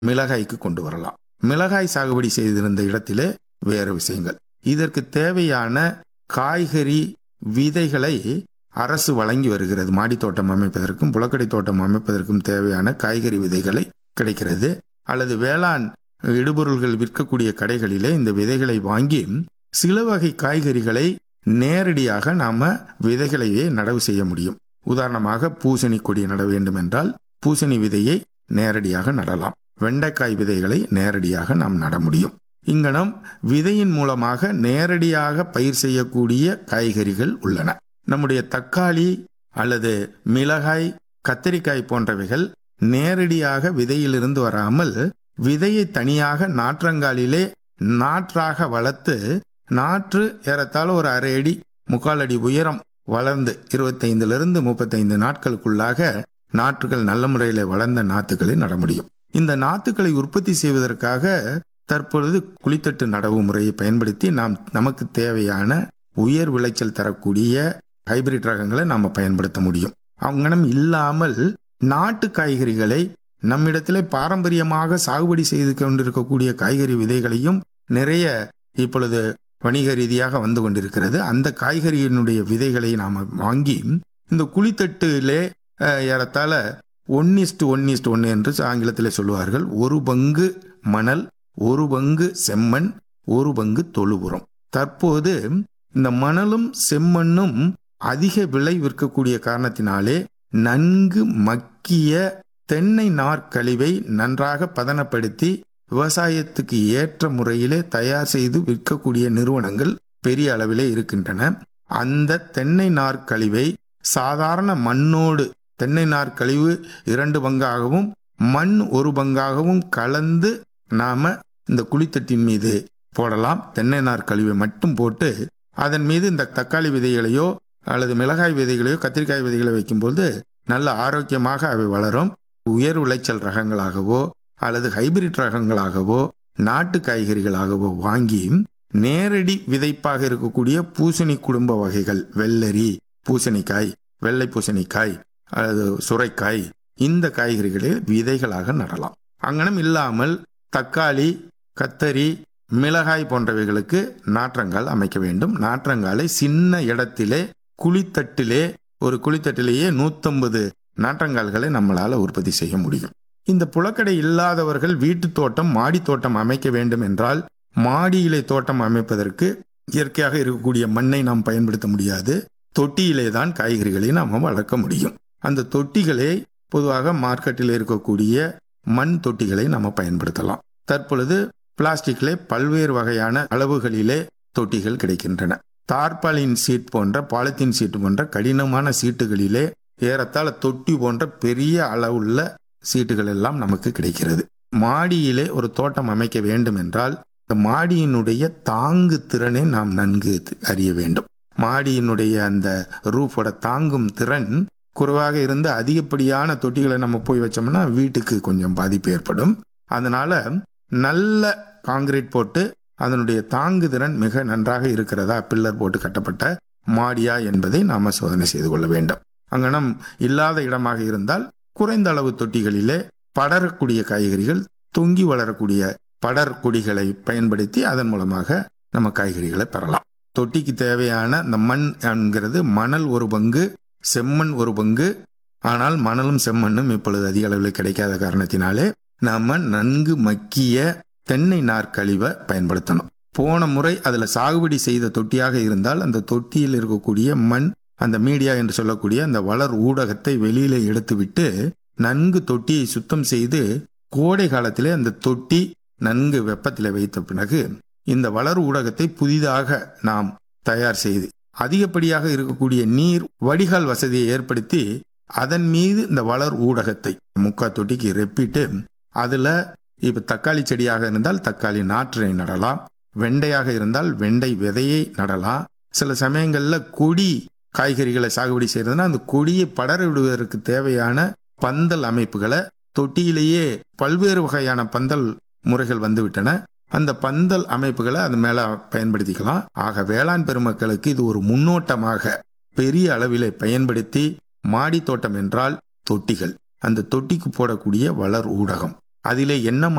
மிளகாய்க்கு கொண்டு வரலாம். மிளகாய் சாகுபடி செய்திருந்த இடத்திலே வேறு விஷயங்கள். இதற்கு தேவையான காய்கறி விதைகளை அரசு வழங்கி வருகிறது. மாடித்தோட்டம் அமைப்பதற்கும் புழக்கடை தோட்டம் அமைப்பதற்கும் தேவையான காய்கறி விதைகளை கிடைக்கிறது. அல்லது வேளாண் இடுபொருள்கள் விற்கக்கூடிய கடைகளிலே இந்த விதைகளை வாங்கி சில வகை காய்கறிகளை நேரடியாக நாம விதைகளையே நடவு செய்ய முடியும். உதாரணமாக பூசணி கொடி நட வேண்டும் என்றால் பூசணி விதையை நேரடியாக நடலாம். வெண்டைக்காய் விதைகளை நேரடியாக நாம் நட முடியும். இங்கனம் விதையின் மூலமாக நேரடியாக பயிர் செய்யக்கூடிய காய்கறிகள் உள்ளன. நம்முடைய தக்காளி அல்லது மிளகாய், கத்தரிக்காய் போன்றவைகள் நேரடியாக விதையிலிருந்து வராமல் விதையை தனியாக நாற்றங்காலிலே நாற்றாக வளர்த்து நாற்று ஏறத்தாழ ஒரு 1/2 அடி 3/4 அடி உயரம் வளர்ந்து 25 to 35 நாட்களுக்குள்ளாக நாற்றுகள் நல்ல முறையில் வளர்ந்த நாற்றுகளை நட முடியும். இந்த நாற்றுகளை உற்பத்தி செய்வதற்காக தற்பொழுது குழித்தட்டு நடவு முறையை பயன்படுத்தி நமக்கு தேவையான உயர் விளைச்சல் தரக்கூடிய ஹைபிரிட் ரகங்களை நாம் பயன்படுத்த முடியும். அங்கனம் இல்லாமல் நாட்டு காய்கறிகளை நம்மிடத்திலே பாரம்பரியமாக சாகுபடி செய்து கொண்டிருக்கக்கூடிய காய்கறி விதைகளையும் நிறைய இப்பொழுது வணிக ரீதியாக வந்து கொண்டிருக்கிறது. அந்த காய்கறியினுடைய விதைகளை நாம் வாங்கி இந்த குழித்தட்டிலே ஏறத்தாழ 1:1:1 என்று ஆங்கிலத்தில் சொல்லுவார்கள். 1 பங்கு மணல், 1 பங்கு செம்மண், 1 பங்கு தொழு உரம். தற்போது இந்த மணலும் செம்மண்ணும் அதிக விலை விற்கக்கூடிய காரணத்தினாலே நன்கு மக்கிய தென்னை நார்க்கழிவை நன்றாக பதனப்படுத்தி விவசாயத்துக்கு ஏற்ற முறையிலே தயார் செய்து விற்கக்கூடிய நிறுவனங்கள் பெரிய அளவிலே இருக்கின்றன. அந்த தென்னை நார்க்கழிவை சாதாரண மண்ணோடு தென்னை நார்க்கழிவு 2 பங்காகவும் மண் 1 பங்காகவும் கலந்து நாம இந்த குழித்தட்டின் மீது போடலாம். தென்னை நார்க்கழிவை மட்டும் போட்டு அதன் மீது இந்த தக்காளி விதைகளையோ அல்லது மிளகாய் விதைகளையோ கத்திரிக்காய் விதைகளை வைக்கும்போது நல்ல ஆரோக்கியமாக அவை வளரும். உயர் விளைச்சல் ரகங்களாகவோ அல்லது ஹைபிரிட் ரகங்களாகவோ நாட்டு காய்கறிகளாகவோ வாங்கி நேரடி விதைப்பாக இருக்கக்கூடிய பூசணி குடும்ப வகைகள், வெள்ளரி பூசணிக்காய், வெள்ளை பூசணிக்காய் அல்லது சுரைக்காய், இந்த காய்கறிகளை விதைகளாக நடலாம். அங்கனம் இல்லாமல் தக்காளி, கத்தரி, மிளகாய் போன்றவைகளுக்கு நாற்றங்கால் அமைக்க வேண்டும். நாற்றங்காலை சின்ன இடத்திலே குழித்தட்டிலே ஒரு குழித்தட்டிலேயே 150 நாற்றங்கால்களை நம்மளால உற்பத்தி செய்ய முடியும். இந்த புழக்கடை இல்லாதவர்கள் வீட்டு தோட்டம், மாடி தோட்டம் அமைக்க வேண்டும் என்றால் மாடியிலே தோட்டம் அமைப்பதற்கு இயற்கையாக இருக்கக்கூடிய மண்ணை நாம் பயன்படுத்த முடியாது. தொட்டியிலே தான் காய்கறிகளை நாம் வளர்க்க முடியும். அந்த தொட்டிகளை பொதுவாக மார்க்கெட்டில் இருக்கக்கூடிய மண் தொட்டிகளை நாம் பயன்படுத்தலாம். தற்பொழுது பிளாஸ்டிக்கிலே பல்வேறு வகையான அளவுகளிலே தொட்டிகள் கிடைக்கின்றன. தார்பாலின் சீட் போன்ற, பாலித்தீன் சீட் போன்ற கடினமான சீட்டுகளிலே ஏறத்தாழ தொட்டி போன்ற பெரிய அளவுள்ள சீட்டுகள் எல்லாம் நமக்கு கிடைக்கிறது. மாடியிலே ஒரு தோட்டம் அமைக்க வேண்டும் என்றால் இந்த மாடியினுடைய தாங்கு திறனை நாம் நன்கு அறிய வேண்டும். மாடியினுடைய அந்த ரூஃபோட தாங்கும் திறன் குறைவாக இருந்து அதிகப்படியான தொட்டிகளை நம்ம போய் வச்சோம்னா வீட்டுக்கு கொஞ்சம் பாதிப்பு ஏற்படும். அதனால நல்ல காங்கிரீட் போட்டு அதனுடைய தாங்கு திறன் மிக நன்றாக இருக்கிறதா, பில்லர் போட்டு கட்டப்பட்ட மாடியா என்பதை நாம சோதனை செய்து கொள்ள வேண்டும். அங்கனம் இல்லாத இடமாக இருந்தால் குறைந்த அளவு தொட்டிகளிலே படரக்கூடிய காய்கறிகள், தொங்கி வளரக்கூடிய படர் கொடிகளை பயன்படுத்தி அதன் மூலமாக நம்ம காய்கறிகளை பெறலாம். தொட்டிக்கு தேவையான இந்த மண் என்கிறது மணல் 1 பங்கு, செம்மண் 1 பங்கு. ஆனால் மணலும் செம்மண்ணும் இப்பொழுது அதிக அளவில் கிடைக்காத காரணத்தினாலே நாம நன்கு மக்கிய தென்னை நார்க்கழிவை பயன்படுத்தணும். போன முறை அதுல சாகுபடி செய்த தொட்டியாக இருந்தால் அந்த தொட்டியில் இருக்கக்கூடிய மண், அந்த மீடியா என்று சொல்லக்கூடிய அந்த வளர் ஊடகத்தை வெளியில எடுத்துவிட்டு நன்கு தொட்டியை சுத்தம் செய்து கோடை காலத்திலே அந்த தொட்டி நன்கு வெப்பத்தில் வைத்த பிறகு இந்த வளர் ஊடகத்தை புதிதாக நாம் தயார் செய்து அதிகப்படியாக இருக்கக்கூடிய நீர் வடிகால் வசதியை ஏற்படுத்தி அதன் மீது இந்த வளர் ஊடகத்தை 3/4 தொட்டிக்கு ரெப்பிட்டு அதுல இப்ப தக்காளி செடியாக இருந்தால் தக்காளி நாற்றை நடலாம், வெண்டையாக இருந்தால் வெண்டை விதையை நடலாம். சில சமயங்கள்ல கொடி காய்கறிகளை சாகுபடி செய்யறதுன்னா அந்த கொடியை படர விடுவதற்கு தேவையான பந்தல் அமைப்புகளை தொட்டியிலேயே பல்வேறு வகையான பந்தல் முறைகள் வந்துவிட்டன. அந்த பந்தல் அமைப்புகளை அது மேல பயன்படுத்திக்கலாம். ஆக வேளாண் பெருமக்களுக்கு இது ஒரு முன்னோட்டமாக பெரிய அளவிலே பயன்படுத்தி மாடி தோட்டம் என்றால் தொட்டிகள், அந்த தொட்டிக்கு போடக்கூடிய வளர் ஊடகம், அதிலே என்ன